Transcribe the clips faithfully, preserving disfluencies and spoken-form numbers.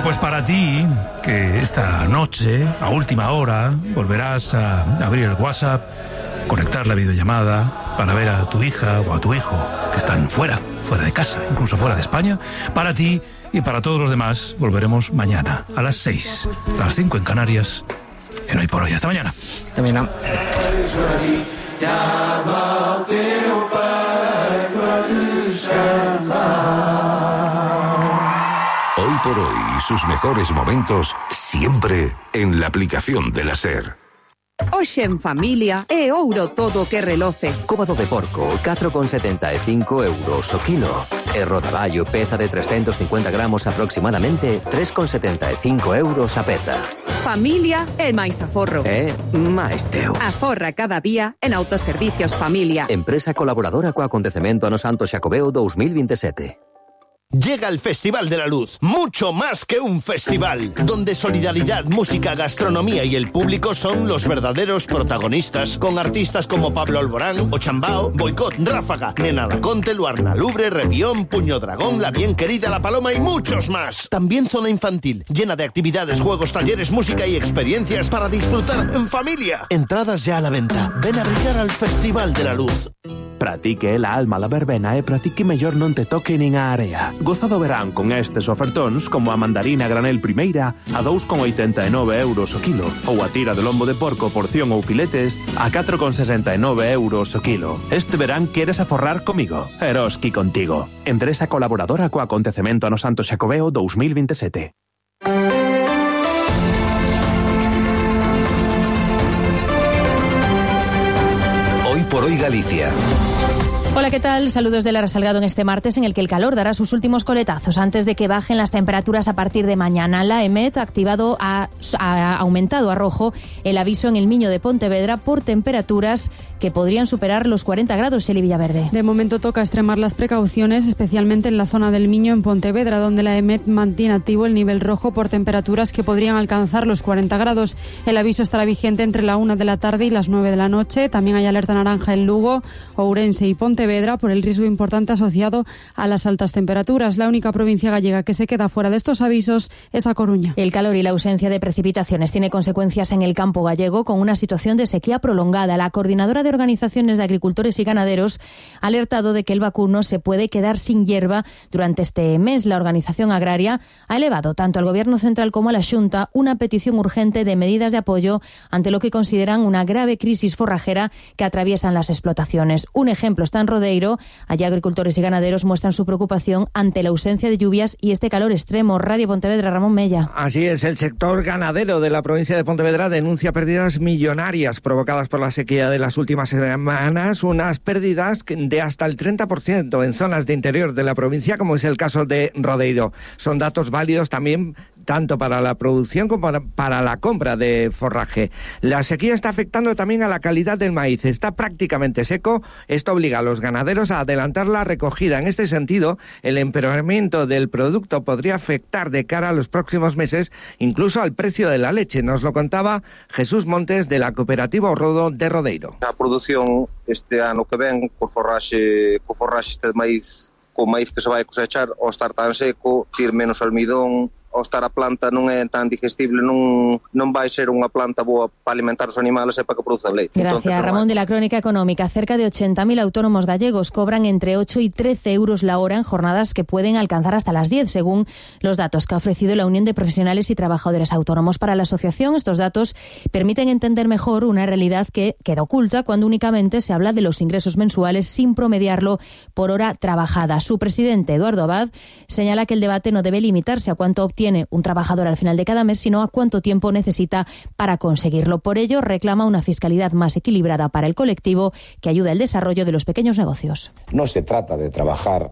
pues para ti, que esta noche, a última hora, volverás a abrir el WhatsApp, conectar la videollamada para ver a tu hija o a tu hijo que están fuera, fuera de casa, incluso fuera de España. Para ti y para todos los demás, volveremos mañana a las seis, a las cinco en Canarias, en Hoy por Hoy. Hasta mañana. Hasta mañana. Hoy por Hoy, sus mejores momentos siempre en la aplicación de la SER. Hoxe en familia é ouro todo que reloce. Cóbado de porco, catro con setenta e cinco euros o kilo. E rodaballo, peza de trescentos cincuenta gramos aproximadamente, tres con setenta e cinco euros a peza. Familia é máis aforro. É máis teu. Aforra cada día en Autoservicios Familia. Empresa colaboradora co acontecemento ano Santo Xacobeo dos mil veintisiete. Llega el Festival de la Luz, mucho más que un festival, donde solidaridad, música, gastronomía y el público son los verdaderos protagonistas, con artistas como Pablo Alborán, Ochambao, Boicot, Ráfaga, Nena Laconte, Luarna Lubre, Revión, Puño Dragón, La Bien Querida, La Paloma y muchos más. También zona infantil, llena de actividades, juegos, talleres, música y experiencias para disfrutar en familia. Entradas ya a la venta. Ven a brillar al Festival de la Luz. Pratique la alma la verbena e pratique mellor non te toque nin a area. Goza do verán con estes ofertóns como a mandarina granel primeira a dous con oitenta e nove euros o kilo ou a tira de lombo de porco porción ou filetes a catro con sesenta e nove euros o kilo. Este verán queres aforrar comigo? Eroski contigo. Empresa colaboradora co acontecemento ano Santo Xacobeo dos mil veintisiete. Hoy por Hoy Galicia. Hola, ¿qué tal? Saludos de Lara Salgado en este martes en el que el calor dará sus últimos coletazos antes de que bajen las temperaturas a partir de mañana. La EMET ha activado, ha, ha aumentado a rojo el aviso en el Miño de Pontevedra por temperaturas que podrían superar los cuarenta grados, Eli Villaverde. De momento toca extremar las precauciones, especialmente en la zona del Miño en Pontevedra, donde la EMET mantiene activo el nivel rojo por temperaturas que podrían alcanzar los cuarenta grados. El aviso estará vigente entre la una de la tarde y las nueve de la noche. También hay alerta naranja en Lugo, Ourense y Pontevedra por el riesgo importante asociado a las altas temperaturas. La única provincia gallega que se queda fuera de estos avisos es A Coruña. El calor y la ausencia de precipitaciones tiene consecuencias en el campo gallego con una situación de sequía prolongada. La coordinadora de organizaciones de agricultores y ganaderos ha alertado de que el vacuno se puede quedar sin hierba durante este mes. La organización agraria ha elevado tanto al Gobierno central como a la Xunta una petición urgente de medidas de apoyo ante lo que consideran una grave crisis forrajera que atraviesan las explotaciones. Un ejemplo está en Rodeiro. Allí agricultores y ganaderos muestran su preocupación ante la ausencia de lluvias y este calor extremo. Radio Pontevedra, Ramón Mella. Así es, el sector ganadero de la provincia de Pontevedra denuncia pérdidas millonarias provocadas por la sequía de las últimas semanas, unas pérdidas de hasta el treinta por ciento en zonas de interior de la provincia, como es el caso de Rodeiro. Son datos válidos también tanto para la producción como para la compra de forraje. La sequía está afectando también a la calidad del maíz. Está prácticamente seco. Esto obliga a los ganaderos a adelantar la recogida. En este sentido, el empeoramiento del producto podría afectar de cara a los próximos meses, incluso al precio de la leche. Nos lo contaba Jesús Montes de la Cooperativa Orrodo de Rodeiro. A produción este ano que ven, co forraxe, co forraxe este de maíz, co maíz que se vai cosechar, ao estar tan seco, ir menos almidón, ao estar a planta non é tan digestible, non, non vai ser unha planta boa para alimentar os animales e para que produzan leite. Gracias, entonces, Ramón, de la Crónica Económica. Cerca de ochenta mil autónomos gallegos cobran entre ocho y trece euros la hora en jornadas que pueden alcanzar hasta las diez, según los datos que ha ofrecido la Unión de Profesionales y Trabajadores Autónomos. Para la asociación, estos datos permiten entender mejor una realidad que queda oculta cuando únicamente se habla de los ingresos mensuales sin promediarlo por hora trabajada. Su presidente, Eduardo Abad, señala que el debate no debe limitarse a cuánto obtiene un trabajador al final de cada mes, sino a cuánto tiempo necesita para conseguirlo. Por ello, reclama una fiscalidad más equilibrada para el colectivo que ayude al desarrollo de los pequeños negocios. No se trata de trabajar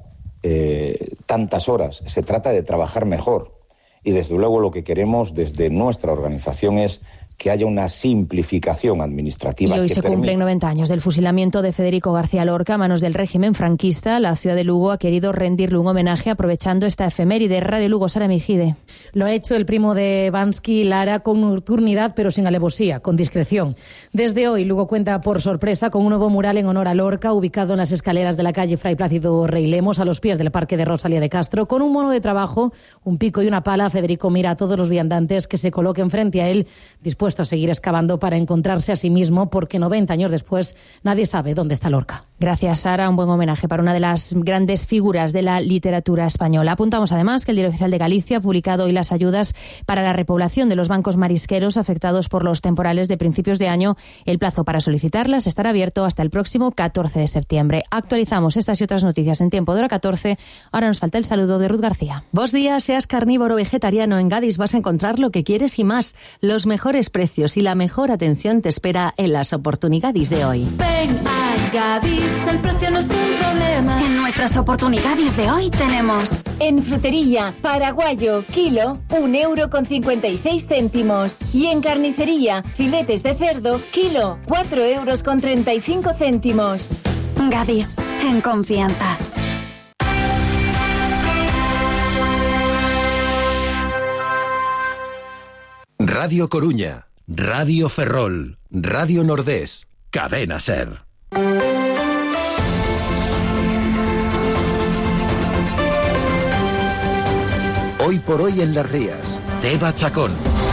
eh, tantas horas, se trata de trabajar mejor. Y desde luego lo que queremos desde nuestra organización es que haya una simplificación administrativa. Y hoy que se permita... cumplen noventa años del fusilamiento de Federico García Lorca a manos del régimen franquista. La ciudad de Lugo ha querido rendirle un homenaje aprovechando esta efeméride. Radio Lugo, Sara Mijide. Lo ha hecho el primo de Bansky, Lara, con nocturnidad pero sin alevosía, con discreción. Desde hoy Lugo cuenta por sorpresa con un nuevo mural en honor a Lorca, ubicado en las escaleras de la calle Fray Plácido Rey Lemos, a los pies del Parque de Rosalía de Castro. Con un mono de trabajo, un pico y una pala, Federico mira a todos los viandantes que se coloquen frente a él, dispuesto a seguir excavando para encontrarse a sí mismo, porque noventa años después nadie sabe dónde está Lorca. Gracias, Sara. Un buen homenaje para una de las grandes figuras de la literatura española. Apuntamos además que el Diario Oficial de Galicia ha publicado hoy las ayudas para la repoblación de los bancos marisqueros afectados por los temporales de principios de año. El plazo para solicitarlas estará abierto hasta el próximo catorce de septiembre. Actualizamos estas y otras noticias en tiempo de hora catorce. Ahora nos falta el saludo de Ruth García. Bos días, seas carnívoro o vegetariano, en Gadis vas a encontrar lo que quieres y más. Los mejores precios y la mejor atención te espera en las oportunidades de hoy. Ven a Gadis, el precio no es un problema. En nuestras oportunidades de hoy tenemos en frutería, paraguayo, kilo, un euro con cincuenta y seis céntimos. Y en carnicería, filetes de cerdo, kilo, cuatro euros con treinta y cinco céntimos. Gadis, en confianza. Radio Coruña, Radio Ferrol, Radio Nordés, Cadena Ser. Hoy por hoy en Las Rías, Teba Chacón.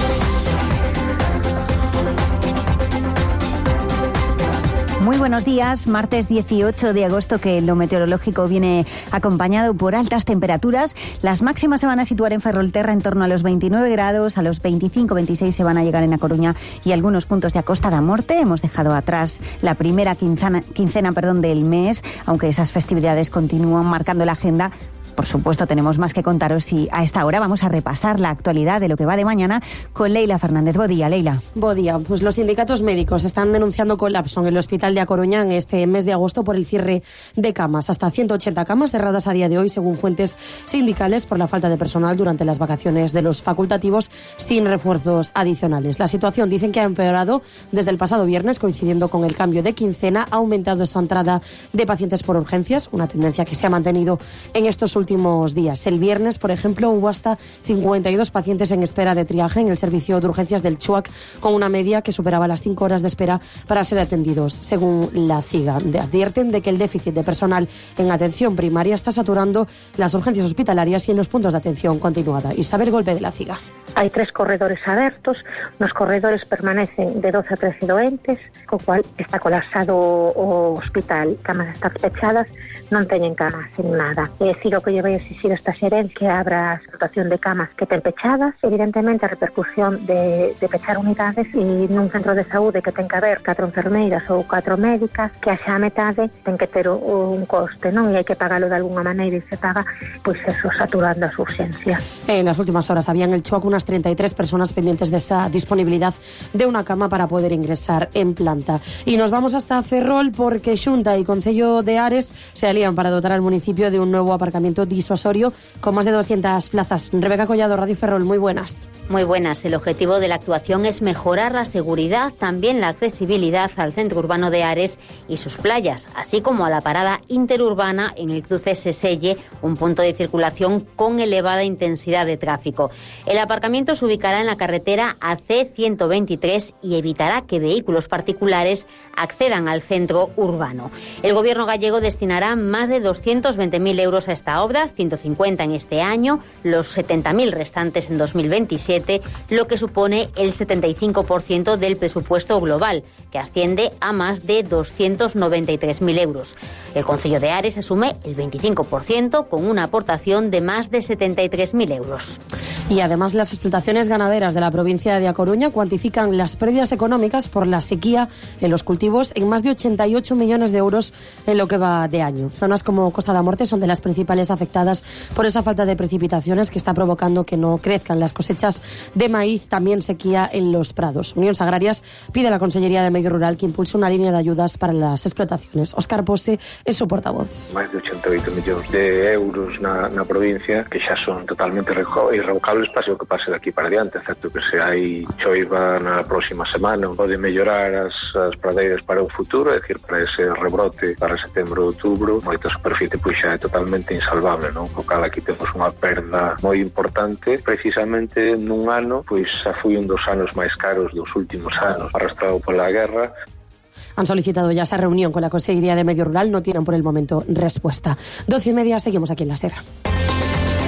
Muy buenos días, martes dieciocho de agosto, que lo meteorológico viene acompañado por altas temperaturas. Las máximas se van a situar en Ferrolterra en torno a los veintinueve grados, a los veinticinco veintiséis se van a llegar en A Coruña y algunos puntos de A Costa da Morte. Hemos dejado atrás la primera quincena, quincena perdón, del mes, aunque esas festividades continúan marcando la agenda. Por supuesto, tenemos más que contaros y a esta hora vamos a repasar la actualidad de lo que va de mañana con Leila Fernández. Buen día, Leila. Buen día. Pues los sindicatos médicos están denunciando colapso en el Hospital de A Coruña en este mes de agosto por el cierre de camas. Hasta ciento ochenta camas cerradas a día de hoy, según fuentes sindicales, por la falta de personal durante las vacaciones de los facultativos, sin refuerzos adicionales. La situación, dicen que ha empeorado desde el pasado viernes, coincidiendo con el cambio de quincena. Ha aumentado esa entrada de pacientes por urgencias, una tendencia que se ha mantenido en estos últimos días. El viernes, por ejemplo, hubo hasta cincuenta y dos pacientes en espera de triaje en el servicio de urgencias del Chuac, con una media que superaba las cinco horas de espera para ser atendidos, según la CIGA. Advierten de que el déficit de personal en atención primaria está saturando las urgencias hospitalarias y en los puntos de atención continuada. Isabel Golpe, de la CIGA. Hay tres corredores abiertos, los corredores permanecen de doce a trece doentes, co cual está colapsado o hospital, camas están pechadas, non teñen camas en nada. É dicir, o que lle vai exigir esta xerencia que abra a rotación de camas que ten pechadas, evidentemente a repercusión de, de pechar unidades, e nun centro de saúde que ten que haber catro enfermeiras ou catro médicas, que haxa a metade ten que ter un coste, non? E hai que pagalo de alguna maneira e se paga, pois eso, saturando as urgencias. En las últimas horas había en el Chuac unas treinta y tres personas pendientes de esa disponibilidad de una cama para poder ingresar en planta. Y nos vamos hasta Ferrol porque Xunta y Concello de Ares se alían para dotar al municipio de un nuevo aparcamiento disuasorio con más de doscientas plazas. Rebeca Collado, Radio Ferrol, muy buenas. Muy buenas. El objetivo de la actuación es mejorar la seguridad, también la accesibilidad al centro urbano de Ares y sus playas, así como a la parada interurbana en el cruce Seselle, un punto de circulación con elevada intensidad de tráfico. El aparcamiento se ubicará en la carretera A C ciento veintitrés y evitará que vehículos particulares accedan al centro urbano. El gobierno gallego destinará más de doscientos veinte mil euros a esta obra, ciento cincuenta en este año, los setenta mil restantes en dos mil veintisiete, lo que supone el setenta y cinco por ciento del presupuesto global, que asciende a más de doscientos noventa y tres mil euros. El Concello de Ares asume el veinticinco por ciento con una aportación de más de setenta y tres mil euros. Y además las explotaciones ganaderas de la provincia de A Coruña cuantifican las pérdidas económicas por la sequía en los cultivos en más de ochenta y ocho millones de euros en lo que va de año. Zonas como Costa da Morte son de las principales afectadas por esa falta de precipitaciones que está provocando que no crezcan las cosechas de maíz, también sequía en los prados. Unión Agrarias pide a la Consellería de Medio Medio Rural que impulsa unha línea de ayudas para las explotaciones. Óscar Pose é su portavoz. Máis de ochenta e oito millóns de euros na, na provincia que xa son totalmente irrevocables pase o que pase de aquí para diante, excepto que se hai choiva na próxima semana pode mellorar as, as pradeiras para o futuro, é dicir, para ese rebrote para setembro, outubro, moita superficie pois xa é totalmente insalvable, non? Co cal aquí temos unha perda moi importante, precisamente nun ano, pois xa foi un dos anos máis caros dos últimos anos, arrastrado pola guerra. Han solicitado ya esa reunión con la Consejería de Medio Rural, no tienen por el momento respuesta. Doce y media, seguimos aquí en La Sierra.